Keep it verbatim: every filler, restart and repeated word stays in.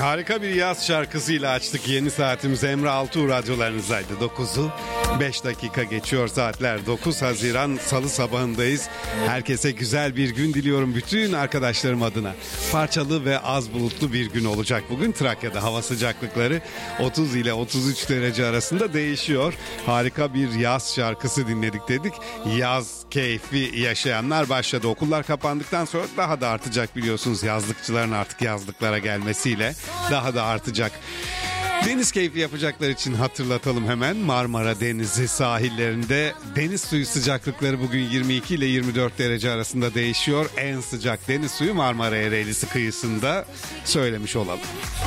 Harika bir yaz şarkısıyla açtık yeni saatimiz. Emre Altuğ radyolarınızdaydı. dokuzu beş dakika geçiyor saatler. dokuz Haziran Salı sabahındayız. Herkese güzel bir gün diliyorum bütün arkadaşlarım adına. Parçalı ve az bulutlu bir gün olacak bugün. Trakya'da hava sıcaklıkları otuz ile otuz üç derece arasında değişiyor. Harika bir yaz şarkısı dinledik dedik. Yaz keyfi yaşayanlar başladı. Okullar kapandıktan sonra daha da artacak biliyorsunuz. Yazlıkçıların artık yazlıklara gelmesiyle daha da artacak. Deniz keyfi yapacaklar için hatırlatalım hemen. Marmara Denizi sahillerinde deniz suyu sıcaklıkları bugün yirmi iki ile yirmi dört derece arasında değişiyor. En sıcak deniz suyu Marmara Ereğlisi kıyısında, söylemiş olalım.